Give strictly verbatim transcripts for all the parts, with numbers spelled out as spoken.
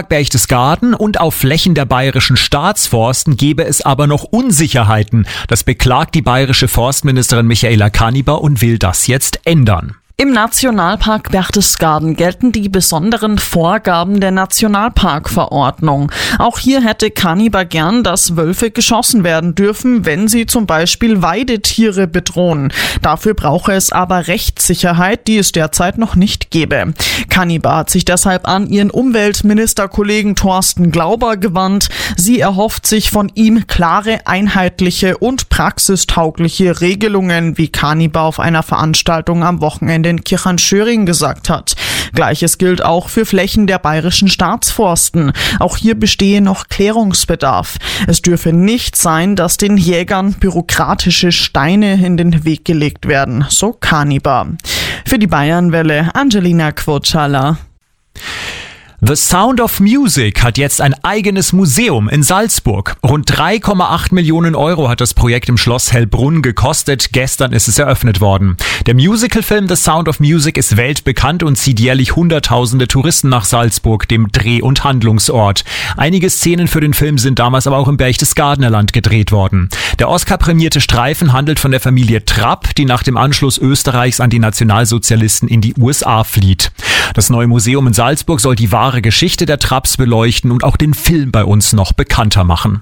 Naturpark Berchtesgaden und auf Flächen der bayerischen Staatsforsten gebe es aber noch Unsicherheiten. Das beklagt die bayerische Forstministerin Michaela Kaniber und will das jetzt ändern. Im Nationalpark Berchtesgaden gelten die besonderen Vorgaben der Nationalparkverordnung. Auch hier hätte Kaniber gern, dass Wölfe geschossen werden dürfen, wenn sie zum Beispiel Weidetiere bedrohen. Dafür brauche es aber Rechtssicherheit, die es derzeit noch nicht gäbe. Kaniber hat sich deshalb an ihren Umweltministerkollegen Thorsten Glauber gewandt. Sie erhofft sich von ihm klare, einheitliche und praxistaugliche Regelungen, wie Kaniber auf einer Veranstaltung am Wochenende in Kirchanschöring gesagt hat. Gleiches gilt auch für Flächen der bayerischen Staatsforsten. Auch hier bestehe noch Klärungsbedarf. Es dürfe nicht sein, dass den Jägern bürokratische Steine in den Weg gelegt werden, so Kaniber. Für die Bayernwelle Angelina Quotschala. The Sound of Music hat jetzt ein eigenes Museum in Salzburg. Rund drei Komma acht Millionen Euro hat das Projekt im Schloss Hellbrunn gekostet. Gestern ist es eröffnet worden. Der Musicalfilm The Sound of Music ist weltbekannt und zieht jährlich Hunderttausende Touristen nach Salzburg, dem Dreh- und Handlungsort. Einige Szenen für den Film sind damals aber auch im Berchtesgadener Land gedreht worden. Der Oscar-prämierte Streifen handelt von der Familie Trapp, die nach dem Anschluss Österreichs an die Nationalsozialisten in die U S A flieht. Das neue Museum in Salzburg soll die wahre Geschichte der Trapps beleuchten und auch den Film bei uns noch bekannter machen.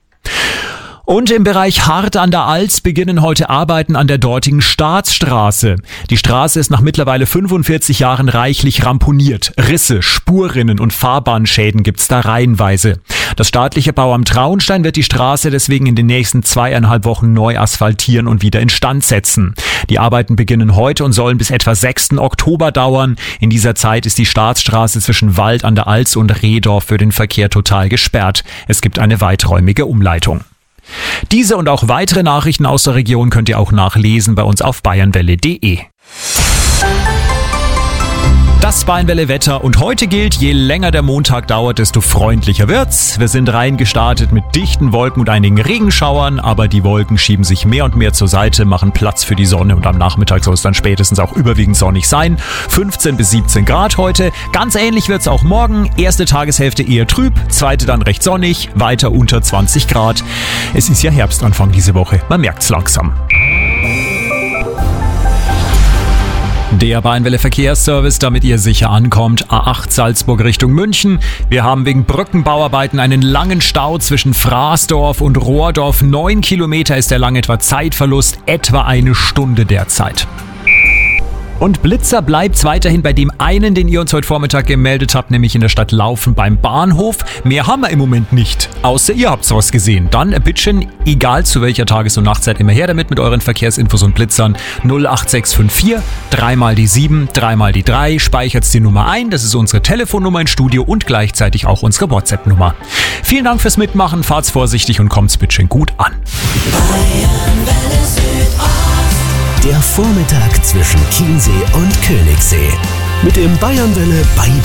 Und im Bereich Hart an der Alz beginnen heute Arbeiten an der dortigen Staatsstraße. Die Straße ist nach mittlerweile fünfundvierzig Jahren reichlich ramponiert. Risse, Spurrinnen und Fahrbahnschäden gibt's da reihenweise. Das staatliche Bauamt Traunstein wird die Straße deswegen in den nächsten zweieinhalb Wochen neu asphaltieren und wieder instand setzen. Die Arbeiten beginnen heute und sollen bis etwa sechsten Oktober dauern. In dieser Zeit ist die Staatsstraße zwischen Wald an der Alz und Rehdorf für den Verkehr total gesperrt. Es gibt eine weiträumige Umleitung. Diese und auch weitere Nachrichten aus der Region könnt ihr auch nachlesen bei uns auf bayernwelle punkt de. Das Bayernwelle Wetter und heute gilt, je länger der Montag dauert, desto freundlicher wird's. Wir sind reingestartet mit dichten Wolken und einigen Regenschauern, aber die Wolken schieben sich mehr und mehr zur Seite, machen Platz für die Sonne und am Nachmittag soll es dann spätestens auch überwiegend sonnig sein. fünfzehn bis siebzehn Grad heute. Ganz ähnlich wird's auch morgen. Erste Tageshälfte eher trüb, zweite dann recht sonnig, weiter unter zwanzig Grad. Es ist ja Herbstanfang diese Woche, man merkt's langsam. Der Bayernwelle Verkehrsservice, damit ihr sicher ankommt. A acht Salzburg Richtung München. Wir haben wegen Brückenbauarbeiten einen langen Stau zwischen Fraßdorf und Rohrdorf. Neun Kilometer ist der lang etwa Zeitverlust, etwa eine Stunde derzeit. Und Blitzer bleibt weiterhin bei dem einen, den ihr uns heute Vormittag gemeldet habt, nämlich in der Stadt Laufen beim Bahnhof. Mehr haben wir im Moment nicht, außer ihr habt was gesehen. Dann bitteschön, egal zu welcher Tages- und Nachtzeit, immer her damit mit euren Verkehrsinfos und Blitzern. null acht sechs fünf vier, dreimal die sieben, dreimal die drei, speichert die Nummer ein, das ist unsere Telefonnummer im Studio und gleichzeitig auch unsere WhatsApp-Nummer. Vielen Dank fürs Mitmachen, fahrt's vorsichtig und kommt's bitteschön gut an. Der Vormittag zwischen Chiemsee und Königssee. Mit dem Bayernwelle Bye